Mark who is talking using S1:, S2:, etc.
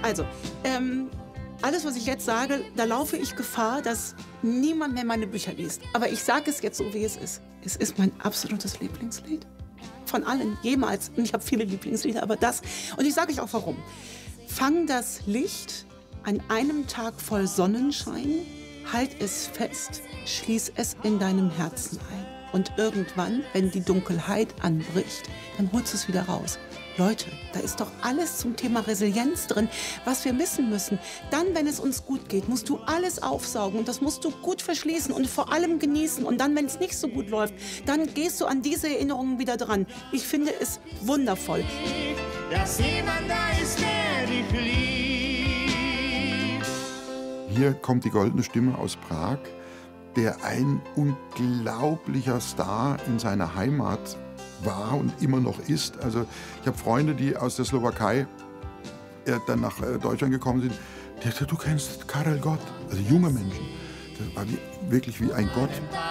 S1: Also, alles, was ich jetzt sage, da laufe ich Gefahr, dass niemand mehr meine Bücher liest. Aber ich sage es jetzt so, wie es ist. Es ist mein absolutes Lieblingslied. Von allen, jemals. Und ich habe viele Lieblingslieder, aber das. Und ich sage euch auch warum. Fang das Licht an einem Tag voll Sonnenschein, halt es fest, schließ es in deinem Herzen ein. Und irgendwann, wenn die Dunkelheit anbricht, dann holst du es wieder raus. Leute, da ist doch alles zum Thema Resilienz drin, was wir wissen müssen. Dann, wenn es uns gut geht, musst du alles aufsaugen und das musst du gut verschließen und vor allem genießen. Und dann, wenn es nicht so gut läuft, dann gehst du an diese Erinnerungen wieder dran. Ich finde es wundervoll.
S2: Dass jemand da ist, der dich liebt.
S3: Hier kommt die goldene Stimme aus Prag, der ein unglaublicher Star in seiner Heimat war und immer noch ist. Also ich habe Freunde, die aus der Slowakei dann nach Deutschland gekommen sind. Die haben gesagt, du kennst Karel Gott, also junge Menschen. Das war wirklich wie ein Gott.